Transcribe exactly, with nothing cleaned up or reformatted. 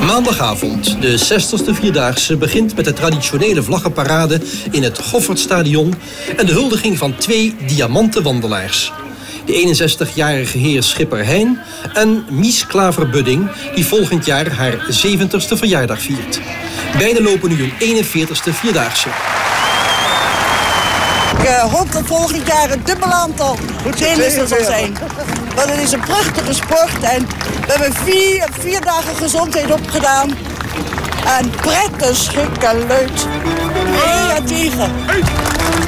Maandagavond, de zestigste Vierdaagse, begint met de traditionele vlaggenparade in het Goffertstadion en de huldiging van twee diamanten wandelaars. De eenenzestigjarige heer Schipper Hein en Mies Klaver-Budding, die volgend jaar haar zeventigste verjaardag viert. Beiden lopen nu hun eenenveertigste Vierdaagse. Ik uh, hoop dat volgend jaar een dubbel aantal deelnemers zal zijn. Want het is een prachtige sport en we hebben vier, vier dagen gezondheid opgedaan. En pret en schik en luid. Nee, tegen.